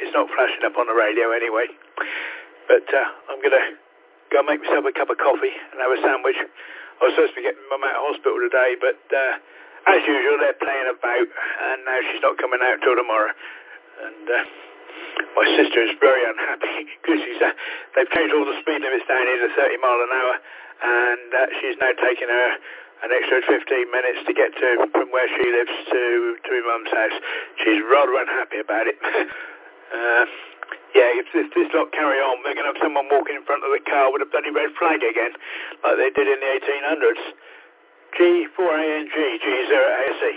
it's not flashing up on the radio anyway. But I'm going to go make myself a cup of coffee and have a sandwich. I was supposed to be getting mum out of hospital today, but as usual, they're playing about, and now she's not coming out till tomorrow. And my sister is very unhappy because they've changed all the speed limits down here to 30 mile an hour, and she's now taking her an extra 15 minutes to get from where she lives to my mum's house. She's rather unhappy about it. Yeah, if this lot carry on, we're going to have someone walking in front of the car with a bloody red flag again, like they did in the 1800s. G4ANG, G0ASE.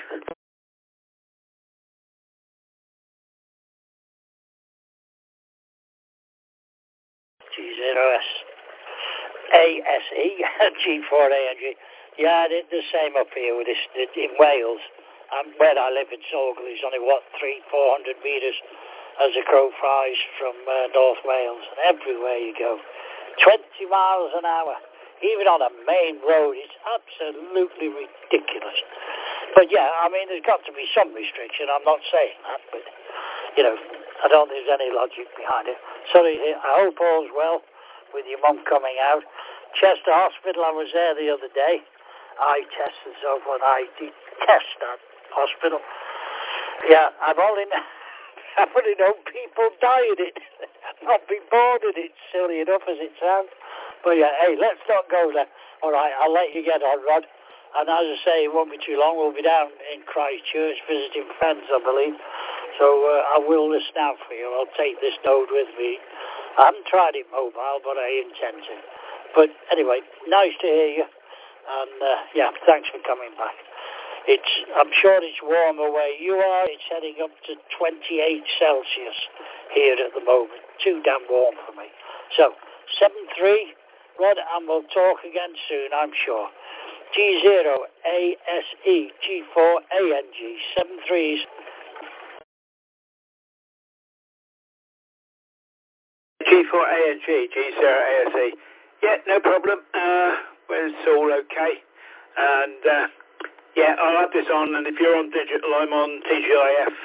G0ASE, G4ANG. Yeah, the same up here with this in Wales. Where I live in Sorgel is only, 300-400 metres as the crow flies from North Wales, and everywhere you go, 20 miles an hour, even on a main road. It's absolutely ridiculous. But yeah, I mean, there's got to be some restriction. I'm not saying that, but I don't think there's any logic behind it. Sorry, I hope all's well with your mum coming out. Chester Hospital, I was there the other day. Eye test and so forth. I detest that hospital. Yeah, I've only known people die in it, not been born in it, silly enough as it sounds. But yeah, hey, let's not go there. All right, I'll let you get on, Rod. And as I say, it won't be too long. We'll be down in Christchurch visiting friends, I believe. So I will listen out for you. I'll take this node with me. I haven't tried it mobile, but I intend to. But anyway, nice to hear you. And yeah, thanks for coming back. I'm sure it's warmer where you are. It's heading up to 28 Celsius here at the moment. Too damn warm for me. So, 7-3, Rod, and we'll talk again soon, I'm sure. G0ASE, G4ANG, 7-3s. G4ANG, G0ASE. Yeah, no problem. It's all okay. And yeah, I'll have this on, and if you're on digital, I'm on TGIF,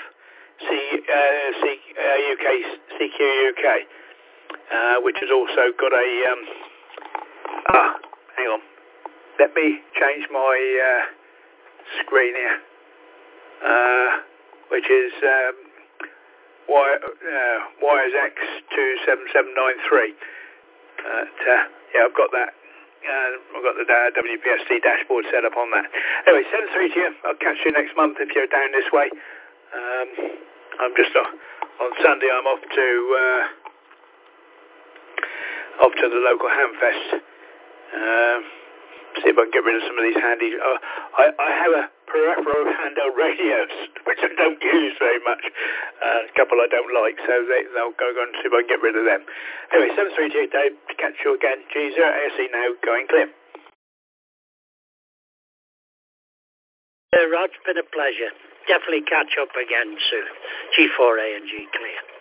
CQ UK, which has also got a, hang on, let me change my screen here, which is Wires X27793. Yeah, I've got that. I've got the WPST dashboard set up on that. Anyway, 7-3 to you. I'll catch you next month if you're down this way. I'm just on Sunday. I'm off to the local Hamfest. See if I can get rid of some of these handy. I have a peripheral handheld radios, which I don't use very much. A couple I don't like, so they'll go and see if I can get rid of them. Anyway, 7-3 to you, Dave. To catch you again. G0ASE now, going clear. Rod, it's been a pleasure. Definitely catch up again soon. G4ANG clear.